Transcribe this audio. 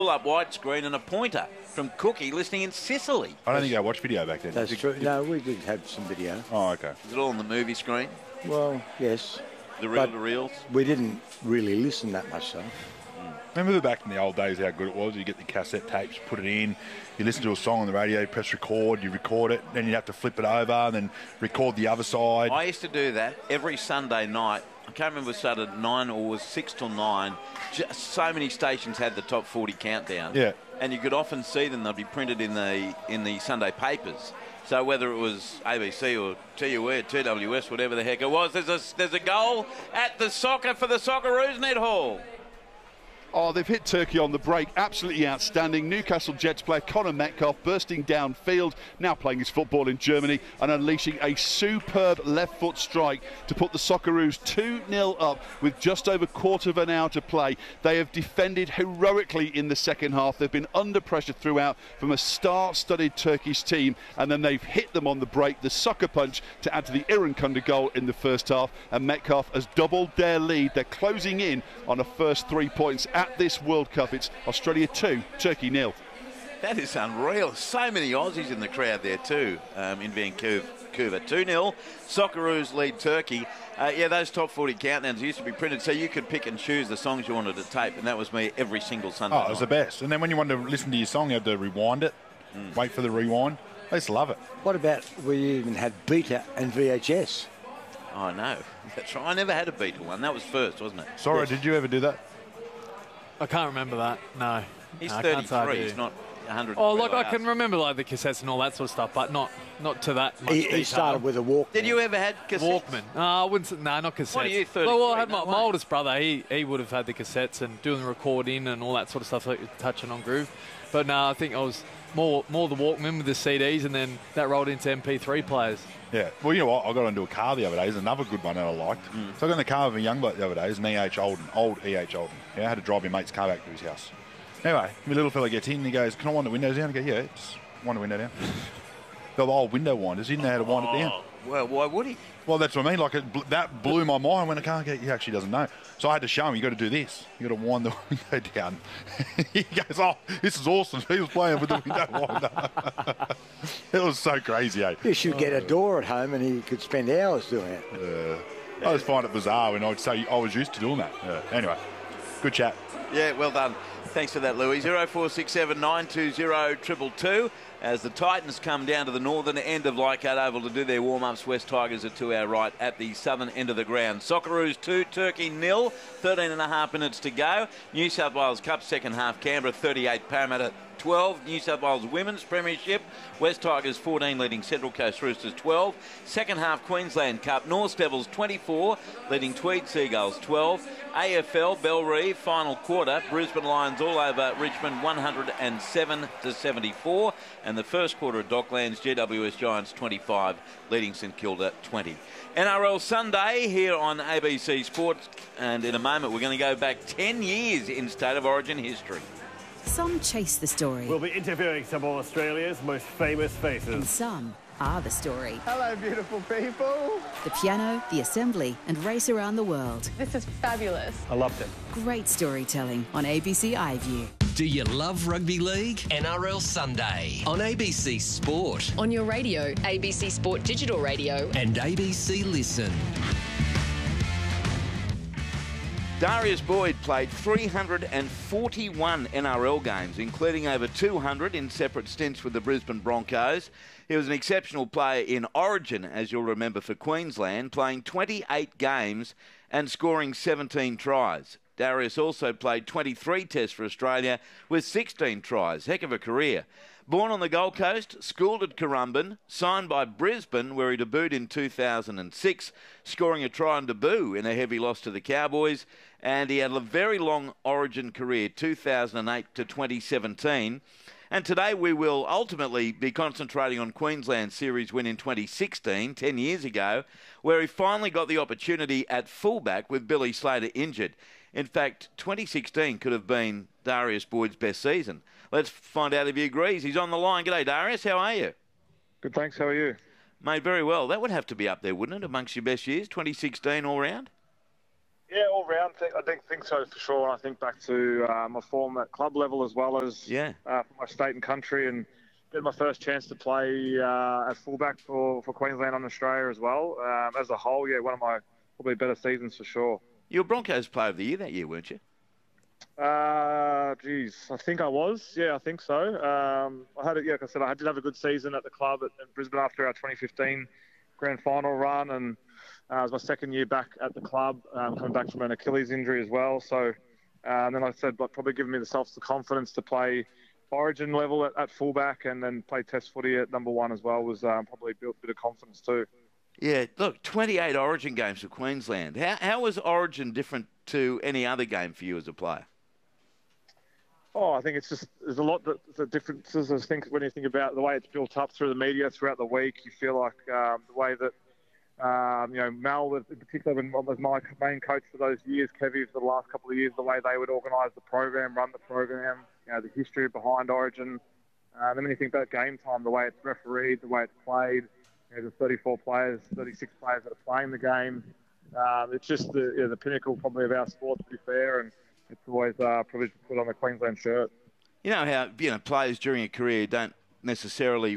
Up widescreen and a pointer from Cookie listening in Sicily. I don't think I watched video back then. That's true. No, we did have some video. Oh, okay. Is it all on the movie screen? Well, yes. The reel-to-reels? We didn't really listen that much, though. Remember back in the old days how good it was? You get the cassette tapes, put it in, you listen to a song on the radio, press record, you record it, then you have to flip it over and then record the other side. I used to do that every Sunday night. I can't remember if it started at 9 or was 6 till 9. Just so many stations had the top 40 countdown. Yeah. And you could often see them. They'd be printed in the Sunday papers. So whether it was ABC or TUE or TWS, whatever the heck it was, there's a goal at the soccer for the Socceroos Net Hall. Oh, they've hit Turkey on the break. Absolutely outstanding. Newcastle Jets player Connor Metcalf bursting downfield, now playing his football in Germany and unleashing a superb left foot strike to put the Socceroos 2-0 up with just over quarter of an hour to play. They have defended heroically in the second half. They've been under pressure throughout from a star-studded Turkish team, and then they've hit them on the break, the sucker punch to add to the Irankunda goal in the first half, and Metcalf has doubled their lead. They're closing in on a first 3 points at this World Cup. It's Australia 2, Turkey 0. That is unreal. So many Aussies in the crowd there too, in Vancouver. 2-0. Socceroos lead Turkey. Those top 40 countdowns used to be printed so you could pick and choose the songs you wanted to tape, and that was me every single Sunday night. It was the best. And then when you wanted to listen to your song, you had to rewind it, wait for the rewind. I used to love it. What about we even had beta and VHS? Oh, no. That's right. I never had a beta one. That was first, wasn't it? Sorry, did you ever do that? I can't remember that. No. He's no, 33. He's not 100. Oh, look, I can remember like the cassettes and all that sort of stuff, but not to that much detail. He started with a Walkman. Did you ever had cassettes? Walkman. I wouldn't say, no, not cassettes. What are you, 33? Well, I had my oldest brother. He would have had the cassettes and doing the recording and all that sort of stuff, like touching on groove. But no, I think I was more the Walkman with the CDs, and then that rolled into MP3 players. Yeah. Well, you know what? I got into a car the other day. There's another good one that I liked. So I got in the car with a young bloke the other day. It's an E.H. Olden, old E.H. Olden. Yeah, I had to drive my mate's car back to his house. Anyway, my little fella gets in and he goes, "Can I wind the windows down?" I go, "Yeah, just wind the window down." The old window winders. He didn't know how to wind it down. Well, why would he? Well, that's what I mean. Like, that blew my mind when I can't get. He actually doesn't know. So I had to show him. You got to do this. You got to wind the window down. He goes, "Oh, this is awesome." He was playing with the window winder. It was so crazy, eh? You should get a door at home, and he could spend hours doing it. I just find it bizarre when I'd say I was used to doing that. Anyway, good chat. Yeah, well done. Thanks for that, Louis. 0467 920 222. As the Titans come down to the northern end of Leichhardt Oval to do their warm-ups, West Tigers are to our right at the southern end of the ground. Socceroos 2, Turkey 0, 13 and a half minutes to go. New South Wales Cup second half, Canberra 38, Parramatta 12. New South Wales Women's Premiership, West Tigers 14 leading Central Coast Roosters 12. Second half Queensland Cup, North Devils 24 leading Tweed Seagulls 12. AFL Bellerive final quarter, Brisbane Lions all over Richmond 107-74. And the first quarter of Docklands, GWS Giants 25 leading St Kilda 20. NRL Sunday here on ABC Sports, and in a moment we're going to go back 10 years in State of Origin history. Some chase the story. We'll be interviewing some of Australia's most famous faces. And some are the story. Hello, beautiful people. The piano, the assembly, and race around the world. This is fabulous. I loved it. Great storytelling on ABC iView. Do you love rugby league? NRL Sunday on ABC Sport. On your radio, ABC Sport Digital Radio. And ABC Listen. Darius Boyd played 341 NRL games, including over 200 in separate stints with the Brisbane Broncos. He was an exceptional player in Origin, as you'll remember, for Queensland, playing 28 games and scoring 17 tries. Darius also played 23 tests for Australia with 16 tries. Heck of a career. Born on the Gold Coast, schooled at Currumbin, signed by Brisbane, where he debuted in 2006, scoring a try on debut in a heavy loss to the Cowboys. And he had a very long Origin career, 2008 to 2017. And today we will ultimately be concentrating on Queensland's series win in 2016, 10 years ago, where he finally got the opportunity at fullback with Billy Slater injured. In fact, 2016 could have been Darius Boyd's best season. Let's find out if he agrees. He's on the line. G'day, Darius. How are you? Good, thanks. How are you? Mate, very well. That would have to be up there, wouldn't it, amongst your best years, 2016 all round? Yeah, all round. I think so for sure. And I think back to my form at club level as well as for my state and country, and get my first chance to play at fullback for Queensland and Australia as well. As a whole, one of my probably better seasons for sure. You were Broncos Player of the Year that year, weren't you? I think I was. Yeah, I think so. I had like I said, I did have a good season at the club at Brisbane after our 2015 grand final run, and it was my second year back at the club, coming back from an Achilles injury as well. So then I said, probably giving me the confidence to play Origin level at fullback, and then play Test footy at number 1 as well, was probably built a bit of confidence too. Yeah, look, 28 Origin games for Queensland. How was Origin different to any other game for you as a player? Oh, I think it's just there's a lot that differences. I think when you think about the way it's built up through the media throughout the week, you feel like the way that Mal, in particular, was my main coach for those years, Kevy for the last couple of years, the way they would organise the program, run the program, the history behind Origin. Then when you think about game time, the way it's refereed, the way it's played, there's 34 players, 36 players that are playing the game. It's just the pinnacle probably of our sport, to be fair, and it's always a privilege to put on the Queensland shirt. You know how players during a career don't necessarily